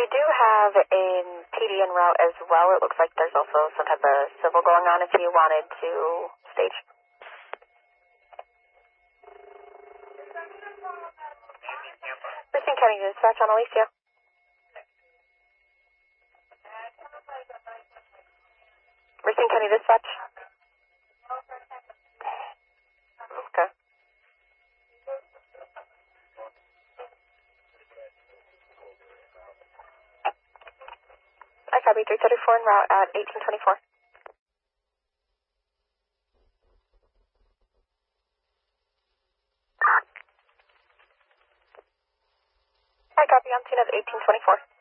We do have a PD en route as well. It looks like there's also some type of civil going on if you wanted to stage. Racine County Dispatch on Alicia. Racine County Dispatch. Okay. I copy 334 en route at 1824. I copy on scene at 1824.